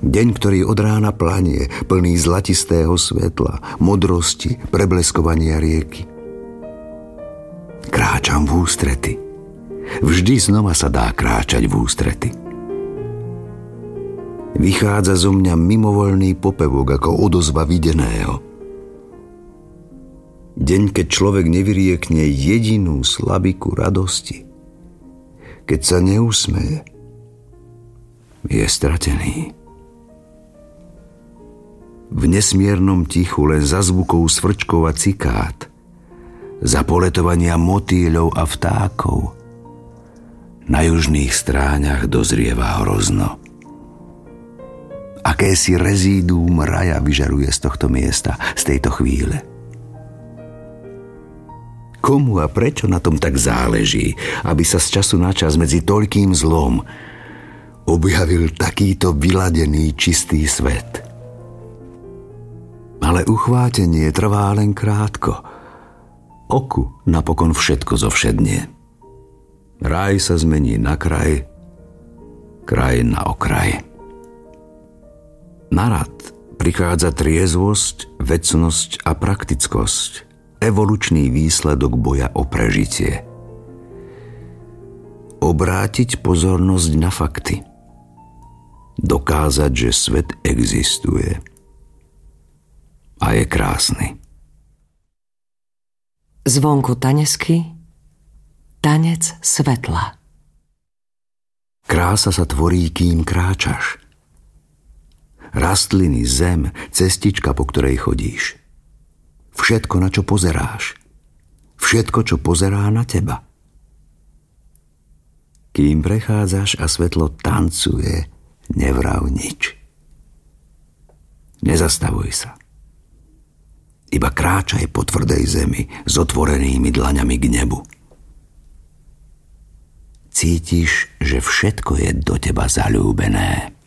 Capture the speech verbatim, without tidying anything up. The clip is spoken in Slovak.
Deň, ktorý od rána planie, plný zlatistého svetla, modrosti, prebleskovania rieky. Kráčam v ústrety. Vždy znova sa dá kráčať v ústrety. Vychádza zo mňa mimovoľný popevok ako odozva videného. Deň, keď človek nevyriekne jedinú slabiku radosti, keď sa neusmeje, je stratený. V nesmiernom tichu len za zvukov svrčkov a cikád, za poletovania motýľov a vtákov, na južných stráňach dozrieva hrozno. Akési rezíduum raja vyžaruje z tohto miesta, z tejto chvíle. Komu a prečo na tom tak záleží, aby sa z času na čas medzi toľkým zlom objavil takýto vyladený čistý svet? Ale uchvátenie trvá len krátko. Oku napokon všetko zovšednie. Raj sa zmení na kraj, kraj na okraj. Na rad prichádza triezvosť, vecnosť a praktickosť, evolučný výsledok boja o prežitie. Obrátiť pozornosť na fakty. Dokázať, že svet existuje a je krásny. Zvonku tanesky, tanec svetla. Krása sa tvorí, kým kráčaš. Rastliny, zem, cestička, po ktorej chodíš. Všetko, na čo pozeráš. Všetko, čo pozerá na teba. Kým prechádzaš a svetlo tancuje, nevrav nič. Nezastavuj sa. Iba kráčaj po tvrdej zemi s otvorenými dlaňami k nebu. Cítiš, že všetko je do teba zaľúbené.